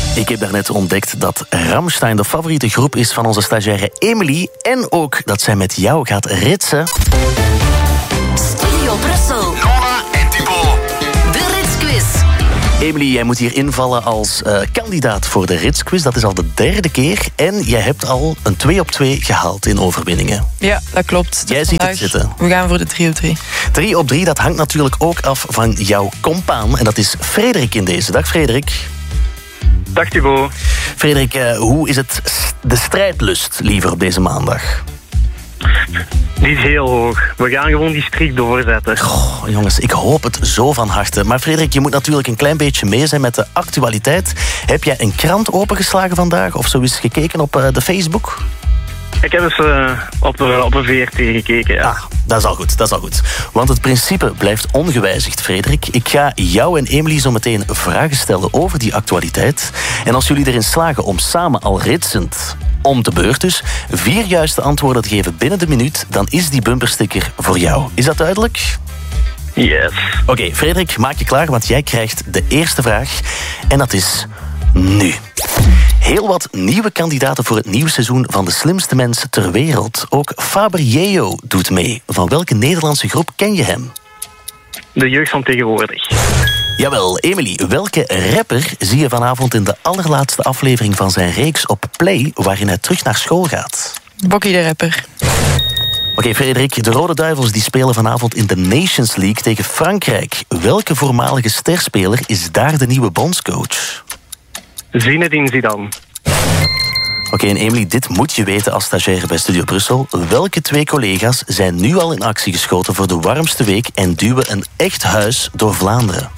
Ik heb daarnet ontdekt dat Rammstein de favoriete groep is van onze stagiaire Emily. En ook dat zij met jou gaat ritsen. Studio Brussel. Nona en Thibaut. De Ritsquiz. Emily, jij moet hier invallen als kandidaat voor de Ritsquiz. Dat is al de 3e keer. En jij hebt al een 2-op-2 gehaald in overwinningen. Ja, dat klopt. Jij ziet het zitten. We gaan voor de 3-op-3. 3-op-3, dat hangt natuurlijk ook af van jouw compaan. En dat is Frederik in deze. Dag Frederik. Dag Thibaut. Frederik, hoe is het de strijdlust liever op deze maandag? Die is heel hoog. We gaan gewoon die streak doorzetten. Goh, jongens, ik hoop het zo van harte. Maar Frederik, je moet natuurlijk een klein beetje mee zijn met de actualiteit. Heb jij een krant opengeslagen vandaag of zo eens gekeken op de Facebook? Ik heb eens op een VRT gekeken, ja. Ah, dat is al goed, dat is al goed. Want het principe blijft ongewijzigd, Frederik. Ik ga jou en Emily zo meteen vragen stellen over die actualiteit. En als jullie erin slagen om samen al ritsend, om de beurt dus, 4 juiste antwoorden te geven binnen de minuut, dan is die bumpersticker voor jou. Is dat duidelijk? Yes. Oké, Frederik, maak je klaar, want jij krijgt de eerste vraag. En dat is nu. Heel wat nieuwe kandidaten voor het nieuwe seizoen van De Slimste Mens ter Wereld. Ook Faber Yeo doet mee. Van welke Nederlandse groep ken je hem? De jeugd van tegenwoordig. Jawel, Emily, welke rapper zie je vanavond in de allerlaatste aflevering van zijn reeks op Play, waarin hij terug naar school gaat? Bokkie de rapper. Oké, Frederik, de Rode Duivels die spelen vanavond in de Nations League tegen Frankrijk. Welke voormalige sterspeler is daar de nieuwe bondscoach? Zinedine Zidane. Oké, en Emily, dit moet je weten als stagiaire bij Studio Brussel. Welke 2 collega's zijn nu al in actie geschoten voor de warmste week en duwen een echt huis door Vlaanderen?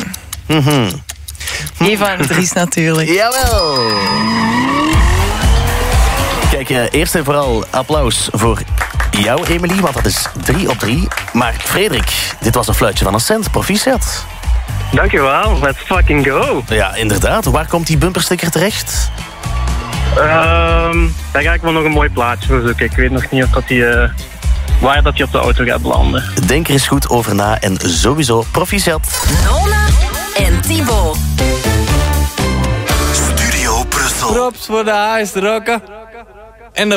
Eva en Dries natuurlijk. Jawel! Kijk, eerst en vooral applaus voor jou, Emily, want dat is 3-op-3. Maar Frederik, dit was een fluitje van een cent. Proficiat. Dankjewel, let's fucking go. Ja, inderdaad. Waar komt die bumpersticker terecht? Daar ga ik wel nog een mooi plaatje voor zoeken. Ik weet nog niet of waar dat die op de auto gaat belanden. Denk er eens goed over na en sowieso proficiat. Nona en Thibaut. Studio Brussel. Props voor de huisrokken.